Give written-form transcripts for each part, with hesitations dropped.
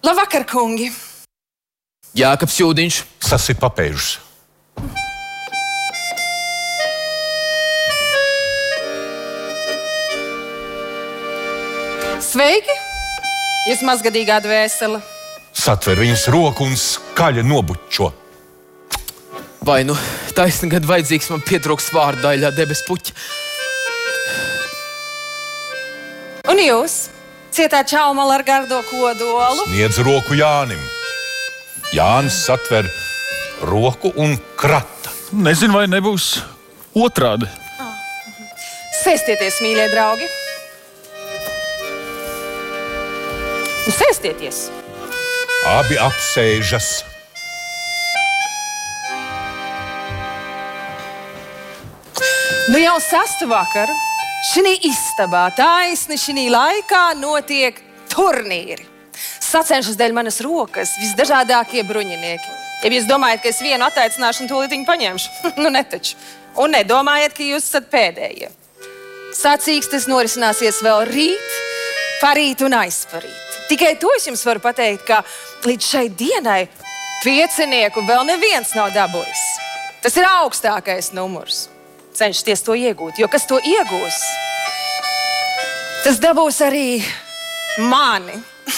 Labvakar, kungi! Jākaps Jūdiņš. Sasit papēžus. Sveiki! Jūs mazgadīgā dvēsele. Satver viņas roku un skaļi nobučo. Vai nu taisni gad vajadzīgs man pietrūks vārdaļā debes puķa. Un jūs? Cietā čaumala ar gardo kodolu? Sniedz roku Jānim. Jānis satver roku un krata. Nezinu, vai nebūs otrādi. Sēstieties, mīļie draugi. Sēstieties. Abi apsēžas. Nu jau 6. vakaru šī istabā taisni šī laikā notiek turnīri. Sacenšas dēļ manas rokas visdažādākie bruņinieki. Ja jūs domājat, ka es vienu attaicināšanu tūlītiņu paņemšu, nu netaču. Un nedomājiet, ka jūs esat pēdējie. Sacīkstes norisināsies vēl rīt, parīt un aizparīt. Tikai to es jums varu pateikt, ka līdz šai dienai piecinieku vēl neviens nav dabūjis. Tas ir augstākais numurs. Cenšaties to iegūt, jo kas to iegūs, tas dabūs arī mani.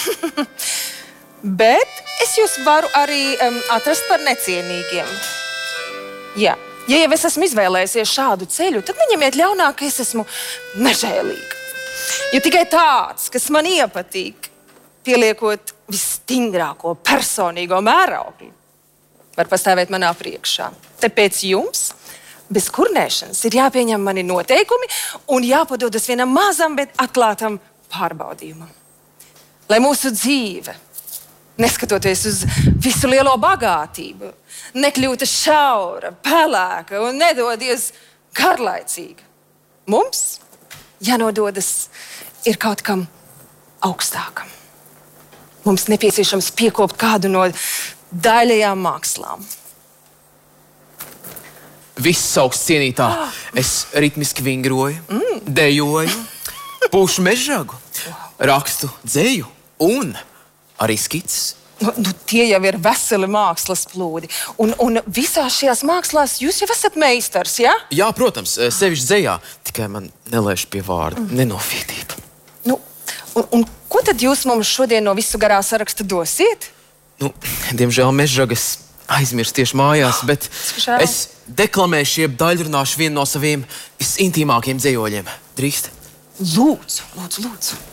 Bet es jūs varu arī atrast par necienīgiem. Jā, ja jau es esmu izvēlējusies šādu ceļu, tad neņemiet ļaunā, ka es esmu nežēlīga. Jo tikai tāds, kas man iepatīk, pieliekot visstingrāko personīgo mēraukli, var pastāvēt manā priekšā. Tāpēc jums bez kurnēšanas ir jāpieņem mani noteikumi un jāpadodas vienam mazam, bet atklātam pārbaudījumam. Lai mūsu dzīve, neskatoties uz visu lielo bagātību, nekļūtu šaura, pelēka un nedodies garlaicīga. Mums jānododas ir kaut kam augstākam. Mums nepieciešams piekopt kādu no daļajām mākslām. Viss augsts cienītā. Es ritmiski vingroju, dejoju, pūšu mežagu, rakstu dzeju un arī skices. Nu, tie jau ir veseli mākslas plūdi. Un visās šajās mākslās jūs jau esat meistars, ja? Jā, protams, sevišķi dzejā. Tikai man nelaiž pie vārda nenofītība. Nu, un ko tad jūs mums šodien no visu garā saraksta dosiet? Nu, diemžēl mežagas aizmirst tieši mājās, bet es deklamēšu, jeb daļrunāšu vienu no saviem visintīmākiem dzejoļiem. Drīkst? Lūdzu.